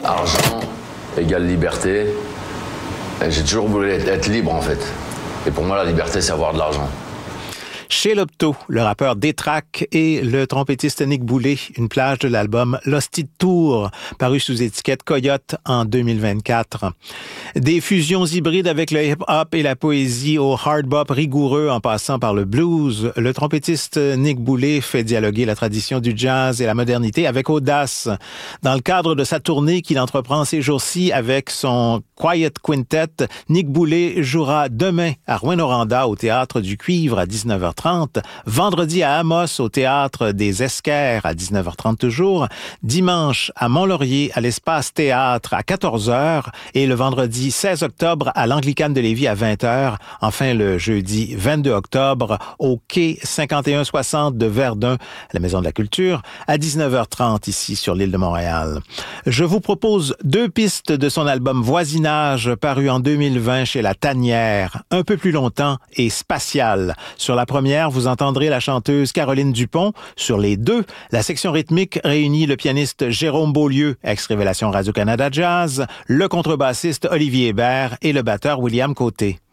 Argent égale liberté. Et j'ai toujours voulu être libre, en fait. Et pour moi, la liberté, c'est avoir de l'argent. Chez Lopto, le rappeur Détrac et le trompettiste Nick Boulay, une plage de l'album L'Hostie de Tours, paru sous étiquette Coyote en 2024. Des fusions hybrides avec le hip-hop et la poésie au hard-bop rigoureux en passant par le blues, le trompettiste Nick Boulay fait dialoguer la tradition du jazz et la modernité avec audace. Dans le cadre de sa tournée qu'il entreprend ces jours-ci avec son Quiet Quintet, Nick Boulay jouera demain à Rouyn-Noranda au Théâtre du Cuivre à 19h30, vendredi à Amos au Théâtre des Esquerres à 19h30 toujours, dimanche à Mont-Laurier à l'Espace Théâtre à 14h et le vendredi 16 octobre à l'Anglicane de Lévis à 20h, enfin le jeudi 22 octobre au quai 5160 de Verdun, la Maison de la Culture, à 19h30 ici sur l'île de Montréal. Je vous propose 2 pistes de son album Voisinage paru en 2020 chez La Tanière, Un peu plus longtemps et Spatial. Sur la première, vous entendrez la chanteuse Caroline Dupont. Sur les 2, la section rythmique réunit le pianiste Jérôme Beaulieu, ex-Révélation Radio-Canada Jazz, le contrebassiste Olivier Hébert et le batteur William Côté.